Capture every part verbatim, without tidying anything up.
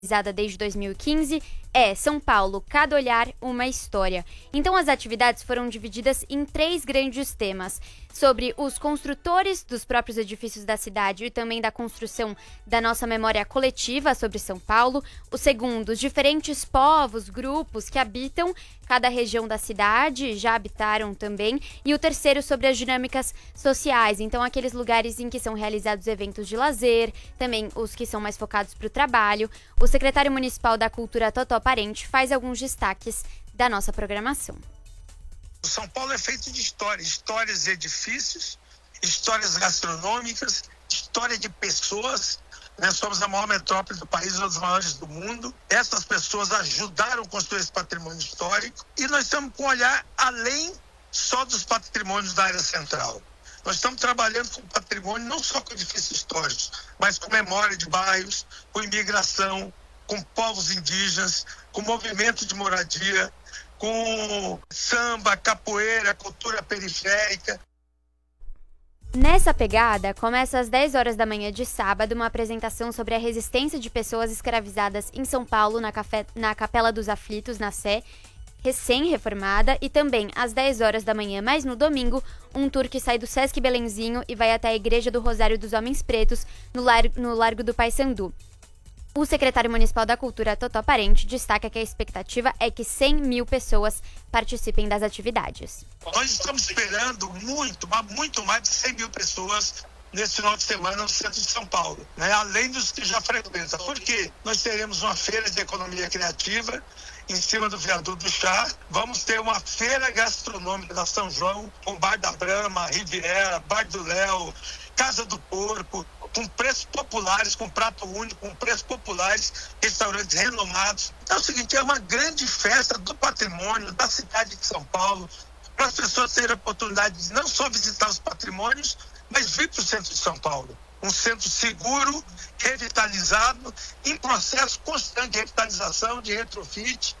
realizada desde dois mil e quinze, é São Paulo, cada olhar, uma história. Então as atividades foram divididas em três grandes temas: sobre os construtores dos próprios edifícios da cidade e também da construção da nossa memória coletiva sobre São Paulo. O segundo, os diferentes povos, grupos que habitam cada região da cidade, já habitaram também. E o terceiro, sobre as dinâmicas sociais, então aqueles lugares em que são realizados eventos de lazer, também os que são mais focados para o trabalho. O secretário municipal da Cultura, Totó Parente, faz alguns destaques da nossa programação. São Paulo é feito de histórias, histórias de edifícios, histórias gastronômicas, história de pessoas. Nós somos a maior metrópole do país, uma das maiores do mundo. Essas pessoas ajudaram a construir esse patrimônio histórico e nós estamos com um olhar além só dos patrimônios da área central. Nós estamos trabalhando com patrimônio não só com edifícios históricos, mas com memória de bairros, com imigração, com povos indígenas, com movimento de moradia, com samba, capoeira, cultura periférica. Nessa pegada, começa às dez horas da manhã de sábado uma apresentação sobre a resistência de pessoas escravizadas em São Paulo, na, Café, na Capela dos Aflitos, na Sé, recém-reformada, e também às dez horas da manhã, mas no domingo, um tour que sai do Sesc Belenzinho e vai até a Igreja do Rosário dos Homens Pretos, no, lar, no Largo do Paissandu. O secretário municipal da Cultura, Totó Parente, destaca que a expectativa é que cem mil pessoas participem das atividades. Nós estamos esperando muito, muito mais de cem mil pessoas nesse final de semana no centro de São Paulo, né? Além dos que já frequentam. Por quê? Nós teremos uma feira de economia criativa em cima do viaduto do Chá. Vamos ter uma feira gastronômica da São João, com Bar da Brama, Riviera, Bar do Léo, Casa do Porco, com preços populares, com prato único, com preços populares, restaurantes renomados. Então é o seguinte, é uma grande festa do patrimônio da cidade de São Paulo, para as pessoas terem a oportunidade de não só visitar os patrimônios, mas vir para o centro de São Paulo. Um centro seguro, revitalizado, em processo constante de revitalização, de retrofit.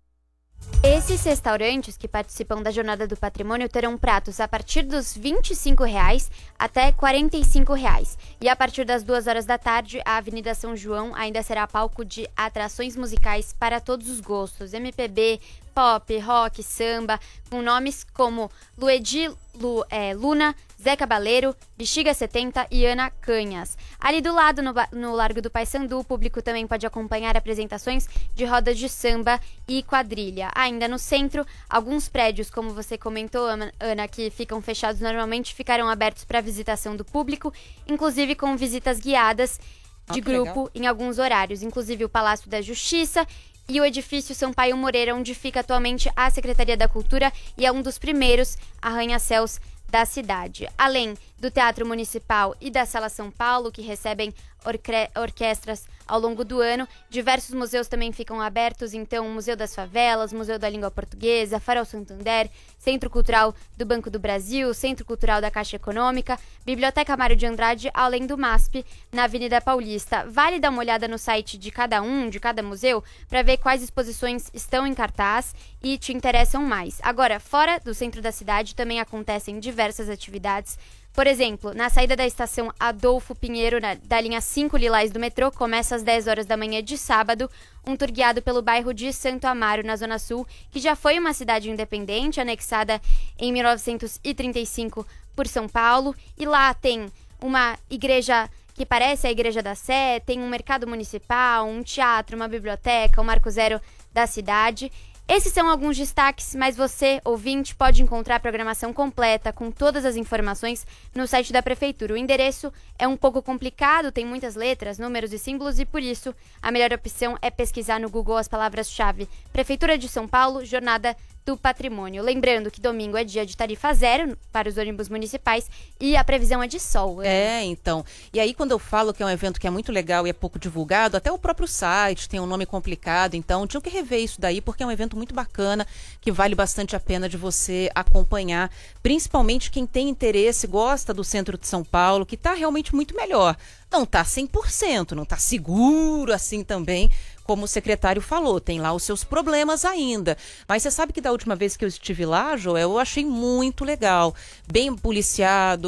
Esses restaurantes que participam da Jornada do Patrimônio terão pratos a partir dos vinte e cinco reais até quarenta e cinco reais. E a partir das duas horas da tarde, a Avenida São João ainda será palco de atrações musicais para todos os gostos: M P B, pop, rock, samba, com nomes como Luedi Lu, é, Luna, Zé Cabaleiro, Bexiga setenta e Ana Canhas. Ali do lado, no, no Largo do Paissandu, o público também pode acompanhar apresentações de rodas de samba e quadrilha. Ainda no centro, alguns prédios, como você comentou, Ana, que ficam fechados normalmente, ficarão abertos para visitação do público, inclusive com visitas guiadas de ah, grupo legal. Em alguns horários, inclusive o Palácio da Justiça e o edifício Sampaio Moreira, onde fica atualmente a Secretaria da Cultura e é um dos primeiros arranha-céus da cidade. Além do Teatro Municipal e da Sala São Paulo, que recebem orque- orquestras ao longo do ano, diversos museus também ficam abertos, então o Museu das Favelas, Museu da Língua Portuguesa, Farol Santander, Centro Cultural do Banco do Brasil, Centro Cultural da Caixa Econômica, Biblioteca Mário de Andrade, além do MASP, na Avenida Paulista. Vale dar uma olhada no site de cada um, de cada museu, para ver quais exposições estão em cartaz e te interessam mais. Agora, fora do centro da cidade, também acontecem diversas atividades. Por exemplo, na saída da estação Adolfo Pinheiro, na, da linha cinco Lilás do metrô, começa às dez horas da manhã de sábado, um tour guiado pelo bairro de Santo Amaro, na Zona Sul, que já foi uma cidade independente, anexada em mil novecentos e trinta e cinco por São Paulo. E lá tem uma igreja que parece a Igreja da Sé, tem um mercado municipal, um teatro, uma biblioteca, o Marco Zero da cidade. Esses são alguns destaques, mas você, ouvinte, pode encontrar a programação completa com todas as informações no site da Prefeitura. O endereço é um pouco complicado, tem muitas letras, números e símbolos e, por isso, a melhor opção é pesquisar no Google as palavras-chave Prefeitura de São Paulo, Jornada do Patrimônio. Lembrando que domingo é dia de tarifa zero para os ônibus municipais e a previsão é de sol. É, então. E aí, quando eu falo que é um evento que é muito legal e é pouco divulgado, até o próprio site tem um nome complicado, então tinha que rever isso daí, porque é um evento muito bacana, que vale bastante a pena de você acompanhar, principalmente quem tem interesse, gosta do centro de São Paulo, que está realmente muito melhor. Não está cem por cento, não está seguro assim também, como o secretário falou, tem lá os seus problemas ainda. Mas você sabe que da última vez que eu estive lá, Joel, eu achei muito legal, bem policiado,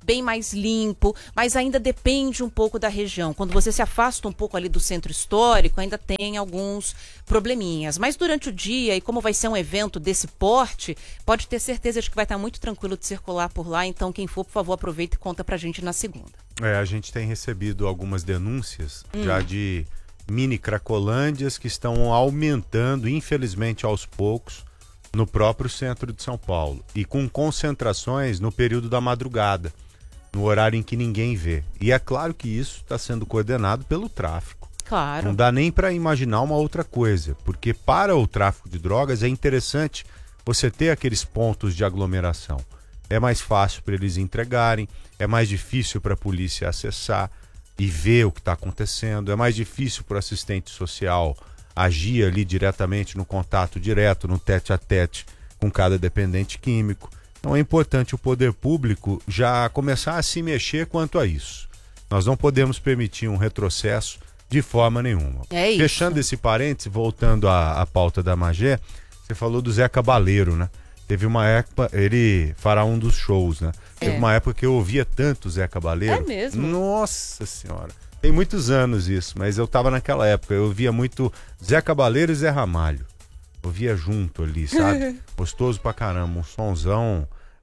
bem mais limpo, mas ainda depende um pouco da região. Quando você se afasta um pouco ali do centro histórico, ainda tem alguns probleminhas. Mas durante o dia, e como vai ser um evento desse porte, pode ter certeza de que vai estar muito tranquilo de circular por lá. Então, quem for, por favor, aproveita e conta pra gente na segunda. É, a gente tem recebido algumas denúncias hum. já de mini cracolândias que estão aumentando, infelizmente, aos poucos, no próprio centro de São Paulo. E com concentrações no período da madrugada, no horário em que ninguém vê. E é claro que isso está sendo coordenado pelo tráfico. Claro. Não dá nem para imaginar uma outra coisa, porque para o tráfico de drogas é interessante você ter aqueles pontos de aglomeração. É mais fácil para eles entregarem, é mais difícil para a polícia acessar e ver o que está acontecendo, é mais difícil para o assistente social agir ali diretamente no contato direto, no tete a tete com cada dependente químico. Então é importante o poder público já começar a se mexer quanto a isso. Nós não podemos permitir um retrocesso de forma nenhuma. É isso. Fechando esse parênteses, voltando à, à pauta da Magé, você falou do Zé Cabaleiro, né? Teve uma época, ele fará um dos shows, né? É. Teve uma época que eu ouvia tanto o Zé Cabaleiro. É mesmo? Nossa Senhora. Tem muitos anos isso, mas eu tava naquela época. Eu ouvia muito Zé Cabaleiro e Zé Ramalho. Ouvia junto ali, sabe? Gostoso pra caramba. Um sonzão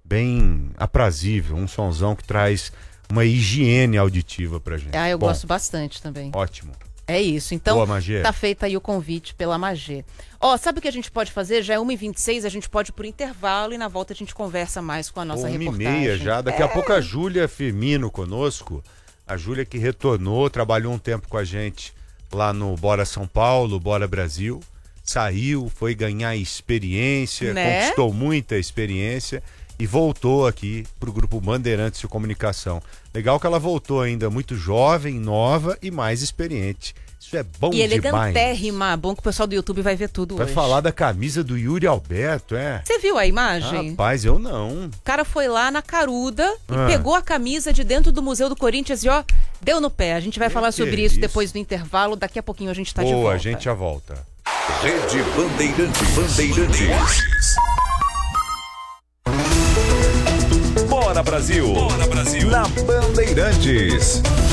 bem aprazível. Um sonzão que traz uma higiene auditiva pra gente. Ah, eu Bom, gosto bastante também. Ótimo. É isso, então Boa, Magé. Tá feito aí o convite pela Magé. Ó, sabe o que a gente pode fazer? Já é uma e vinte e seis, a gente pode ir por intervalo e na volta a gente conversa mais com a nossa uma reportagem. Uma e meia já, daqui é. a pouco a Júlia Firmino conosco, a Júlia que retornou, trabalhou um tempo com a gente lá no Bora São Paulo, Bora Brasil, saiu, foi ganhar experiência, né? Conquistou muita experiência e voltou aqui pro Grupo Bandeirantes de Comunicação. Legal que ela voltou ainda muito jovem, nova e mais experiente. Isso é bom demais. E elegantérrima. Bom que o pessoal do YouTube vai ver tudo vai hoje. Vai falar da camisa do Yuri Alberto, é? Você viu a imagem? Rapaz, eu não. O cara foi lá na Caruda e ah. pegou a camisa de dentro do Museu do Corinthians e ó, deu no pé. A gente vai que falar sobre isso, isso depois do intervalo. Daqui a pouquinho a gente tá Boa, de volta. A gente já volta. Rede Bandeirantes. Bandeirantes. Bora Brasil. Bora Brasil. Na Bandeirantes.